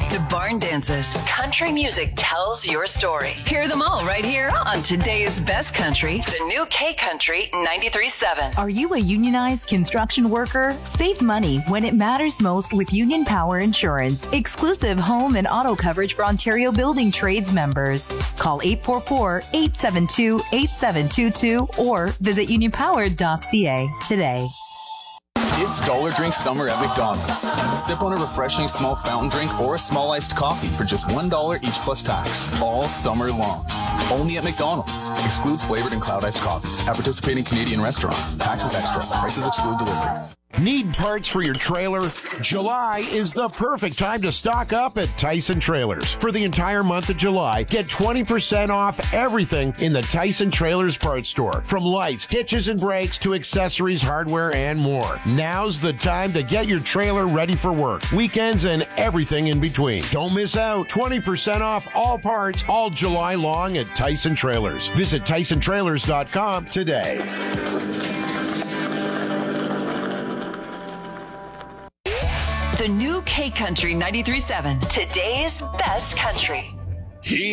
to barn dances, country music tells your story. Hear them all right here on today's best country, the new K Country 93.7. Are you a unionized construction worker? Save money when it matters most with Union Power Insurance. Exclusive home and auto coverage for Ontario building trades members. Call 844-872-8722 or visit unionpower.ca today. It's Dollar Drink Summer at McDonald's. Sip on a refreshing small fountain drink or a small iced coffee for just $1 each plus tax, all summer long. Only at McDonald's. Excludes flavored and cloud iced coffees at participating Canadian restaurants. Taxes extra. Prices exclude delivery. Need parts for your trailer? July is the perfect time to stock up at Tyson Trailers. For the entire month of July, get 20% off everything in the Tyson Trailers parts store. From lights, hitches and brakes to accessories, hardware, and more. Now's the time to get your trailer ready for work, weekends, and everything in between. Don't miss out. 20% off all parts all July long at Tyson Trailers. Visit TysonTrailers.com today. The new K Country 93.7, today's best country.